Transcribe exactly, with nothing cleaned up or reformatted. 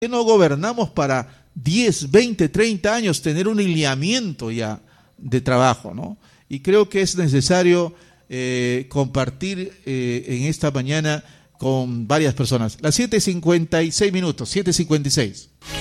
qué no gobernamos para diez, veinte, treinta años tener un lineamiento ya de trabajo, ¿no? Y creo que es necesario eh, compartir eh, en esta mañana con varias personas. Las siete cincuenta y seis minutos, siete cincuenta y seis.